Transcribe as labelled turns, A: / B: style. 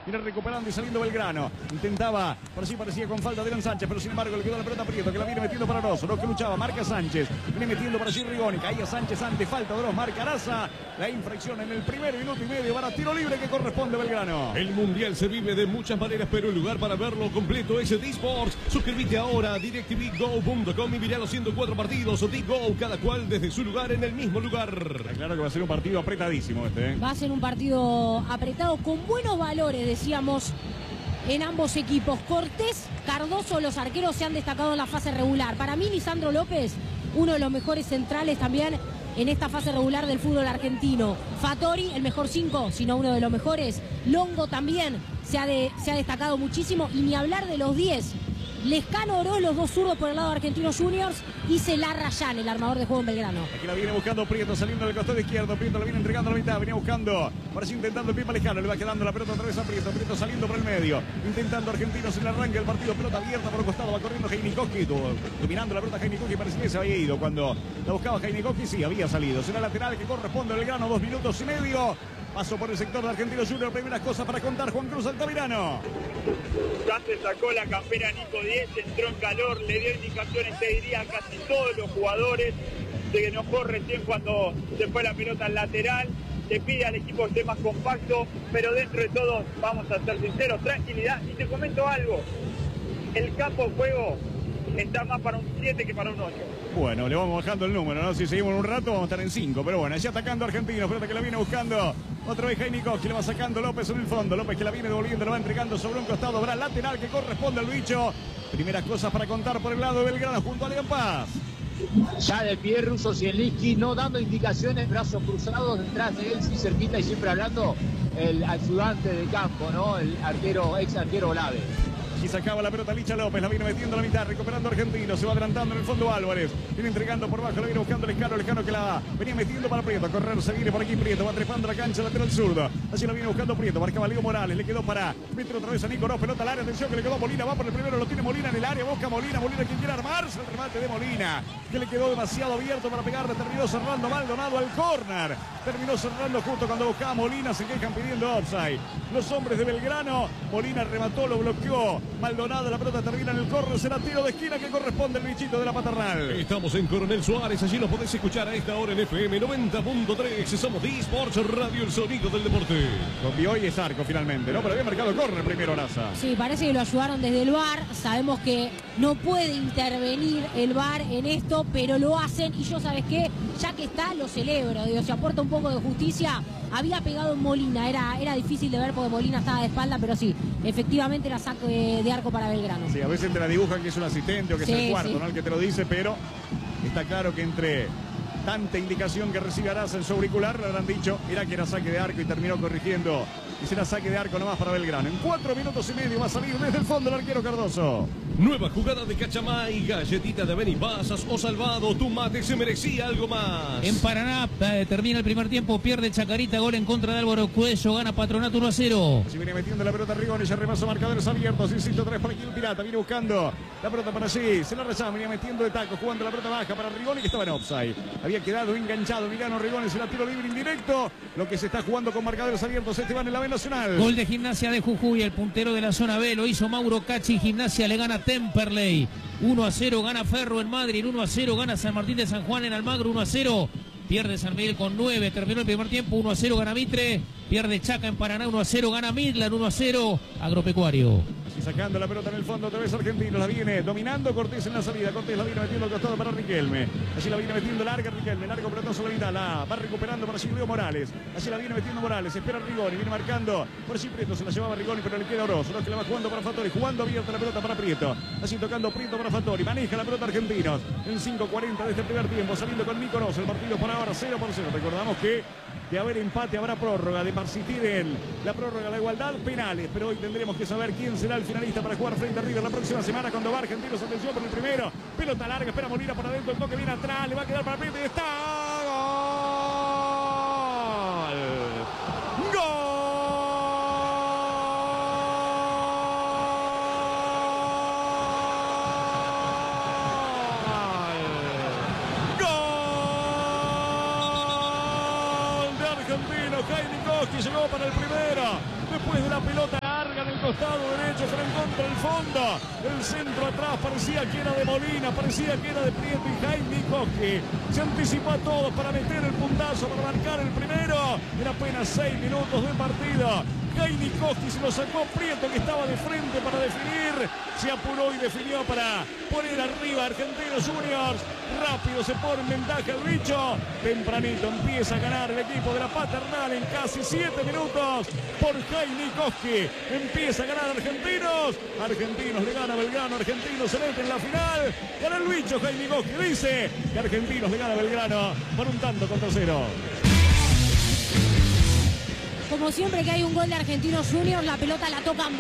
A: Viene recuperando y saliendo Belgrano. Intentaba, por así parecía con falta de Dylan Sánchez, pero sin embargo le quedó la pelota a Prieto, que la viene metiendo para Rosso. Lo que luchaba, marca Sánchez. Viene metiendo para allí Rigoni. Caía Sánchez ante falta de los marca Araza. La infracción en el primer minuto y medio para tiro libre que corresponde a Belgrano.
B: El mundial se vive de muchas maneras, pero el lugar para verlo completo es D-Sports. Suscríbete ahora a DirecTVGo.com y mirá los 104 partidos de Go, cada cual desde su lugar en el mismo lugar.
A: Está claro que va a ser un partido apretadísimo este.
C: Va a ser un partido apretado con buenos valores, decíamos, en ambos equipos. Cortés, Cardoso, los arqueros se han destacado en la fase regular. Para mí, Lisandro López, uno de los mejores centrales también en esta fase regular del fútbol argentino. Fattori, el mejor 5, sino uno de los mejores. Longo también se ha destacado muchísimo. Y ni hablar de los 10. Lescano, Oroz, los dos zurdos por el lado de Argentinos Juniors, y Celarrayán, el armador de juego en Belgrano.
A: Aquí la viene buscando Prieto, saliendo del costado izquierdo. Prieto la viene entregando a la mitad, venía buscando, parece intentando el pie para Lescano, le va quedando la pelota otra vez a Prieto. Prieto saliendo por el medio, intentando Argentinos en el arranque del partido. Pelota abierta por el costado, va corriendo Heinikowski, dominando la pelota Heinikowski, parecía que se había ido. Cuando la buscaba Heinikowski, sí, había salido. Será lateral que corresponde a Belgrano, 2 minutos y medio. Paso por el sector de Argentinos Juniors, primeras cosas para contar Juan Cruz Altamirano.
D: Ya se sacó la campera Nico 10, entró en calor, le dio indicaciones, te diría, a casi todos los jugadores. Se enojó recién cuando se fue la pelota al lateral. Le pide al equipo que esté más compacto, pero dentro de todo, vamos a ser sinceros, tranquilidad. Y te comento algo, el campo de juego está más para un 7 que para un 8.
A: Bueno, le vamos bajando el número, ¿no? Si seguimos un rato vamos a estar en 5, pero bueno, ya atacando Argentinos, pelota que la viene buscando otra vez Heinikowski, le va sacando López en el fondo, López que la viene devolviendo, lo va entregando sobre un costado, habrá lateral que corresponde al bicho. Primeras cosas para contar por el lado de Belgrano junto a León Paz.
E: Ya de pie Russo Zielinski, no dando indicaciones, brazos cruzados detrás de él, sí cerquita y siempre hablando el ayudante de campo, ¿no? El arquero, ex arquero Olave.
A: Y sacaba la pelota Licha López, la viene metiendo a la mitad, recuperando Argentino, se va adelantando en el fondo Álvarez, viene entregando por bajo, la viene buscando Lescano que la venía metiendo para Prieto, a correr, se viene por aquí Prieto, va trepando la cancha lateral zurdo, así la viene buscando Prieto, marcaba Leo Morales, le quedó para meter otra vez a Nico Oroz, pelota al área, atención que le quedó Molina, va por el primero, lo tiene Molina en el área, busca Molina quien quiere armarse, el remate de Molina, que le quedó demasiado abierto para pegarle, terminó cerrando Maldonado al córner, terminó cerrando justo cuando buscaba Molina, se quejan pidiendo offside, los hombres de Belgrano, Molina remató, lo bloqueó, Maldonado, la pelota termina en el córner, será tiro de esquina que corresponde al bichito de la paternal.
B: Estamos en Coronel Suárez, allí nos podés escuchar a esta hora en FM 90.3. Somos D-Sports Radio, el sonido del deporte.
A: Convió y es arco finalmente, ¿no? Pero había marcado córner primero Araza.
C: Sí, parece que lo ayudaron desde el VAR. Sabemos que no puede intervenir el VAR en esto, pero lo hacen. Y yo, ¿sabes qué? Ya que está, lo celebro. Digo, se aporta un poco de justicia. Había pegado en Molina, era difícil de ver porque Molina estaba de espalda, pero sí, efectivamente era saque de arco para Belgrano.
A: Sí, a veces te la dibujan que es un asistente o que es el cuarto, ¿no? El que te lo dice, pero está claro que entre tanta indicación que recibe Araza en su auricular, le habrán dicho, era que era saque de arco y terminó corrigiendo. Y será saque de arco nomás para Belgrano. En 4 minutos y medio va a salir desde el fondo el arquero Cardoso.
B: Nueva jugada de Cachamay, galletita de Benipasas o Salvado, tu mate se merecía algo más.
F: En Paraná termina el primer tiempo, pierde Chacarita, gol en contra de Álvaro Cuello, gana Patronato 1-0.
A: Así viene metiendo la pelota Rigoni, ya repaso marcadores abiertos, insisto, 3 para aquí el Pirata, viene buscando la pelota para allí, se la rechazaba, venía metiendo de taco, jugando la pelota baja para Rigoni que estaba en offside. Había quedado enganchado Milano Rigoni, se la tiro libre indirecto, lo que se está jugando con marcadores abiertos, Esteban en la B Nacional.
F: Gol de Gimnasia de Jujuy, el puntero de la zona B, lo hizo Mauro Cachi, Gimnasia le gana Temperley. 1-0 gana Ferro en Madrid, 1-0 gana San Martín de San Juan en Almagro, 1-0 pierde San Miguel con 9, terminó el primer tiempo, 1-0 gana Mitre, pierde Chaca en Paraná, 1-0 gana Midland, 1-0 Agropecuario.
A: Y sacando la pelota en el fondo, otra vez Argentino, la viene dominando Cortés en la salida, Cortés la viene metiendo al costado para Riquelme, allí la viene metiendo larga Riquelme, largo pelotazo a la mitad, la va recuperando para Silvio Morales, allí la viene metiendo Morales, espera Rigoni, viene marcando por allí Prieto, se la llevaba Rigoni pero le queda Oroz, que la va jugando para Fattori, jugando abierta la pelota para Prieto, así tocando Prieto para Fattori, maneja la pelota Argentinos, en 5:40 de este primer tiempo, saliendo con Nico Oroz, el partido por ahora 0-0, recordamos que de haber empate habrá prórroga, de persistir en la prórroga, la igualdad, penales, pero hoy tendremos que saber quién será el finalista para jugar frente a River la próxima semana cuando va Argentinos. Atención por el primero, pelota larga, espera Molina por adentro, el toque viene atrás, le va a quedar para Prieto y está Heinikowski llegó para el primero, después de la pelota costado derecho, frente contra el fondo. El centro atrás parecía que era de Molina, parecía que era de Prieto y Jaime Koski. Se anticipó a todos para meter el puntazo, para marcar el primero. En apenas 6 minutos de partido. Jaime Koski se lo sacó Prieto, que estaba de frente para definir. Se apuró y definió para poner arriba a Argentinos Juniors. Rápido se pone en ventaja el bicho. Tempranito empieza a ganar el equipo de la Paternal en casi 7 minutos por Jaime Koski. Empieza a ganar Argentinos. Argentinos le gana a Belgrano. Argentinos se mete en la final. Gana el bicho Jaime Koski. Dice que Argentinos le gana a Belgrano por un tanto contra 0.
C: Como siempre que hay un gol de Argentinos Juniors, la pelota la tocan